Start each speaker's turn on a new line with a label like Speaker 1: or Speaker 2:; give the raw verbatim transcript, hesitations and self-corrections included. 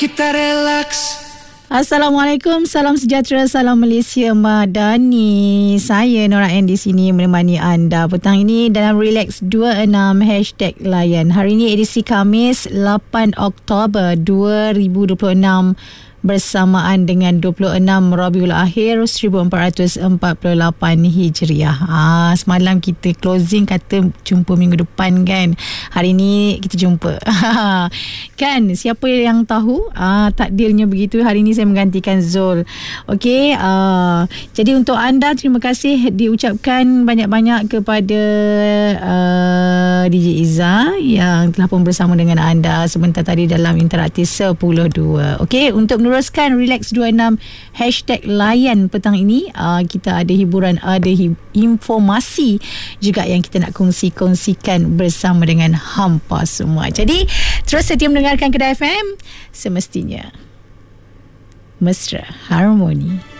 Speaker 1: kita relax.
Speaker 2: Assalamualaikum, salam sejahtera, salam Malaysia Madani. Saya Nora N di sini menemani anda petang ini dalam Relax dua puluh enam hashtag Layan. Hari ini edisi Khamis lapan Oktober dua ribu dua puluh enam bersamaan dengan dua puluh enam Rabiul Akhir seribu empat ratus empat puluh lapan Hijriah. Ah, semalam kita closing kata jumpa minggu depan kan. Hari ni kita jumpa. Kan, siapa yang tahu ah, takdirnya begitu. Hari ni saya menggantikan Zul. Okey, ah, jadi untuk anda terima kasih diucapkan banyak-banyak kepada uh, D J Iza yang telah pun bersama dengan anda sebentar tadi dalam interaktif sepuluh dua. Okey, untuk teruskan Relax dua puluh enam hashtag Layan petang ini, uh, kita ada hiburan, ada hi- informasi juga yang kita nak kongsi-kongsikan bersama dengan hampa semua. Jadi terus setia mendengarkan Kedah F M, semestinya mesra harmoni.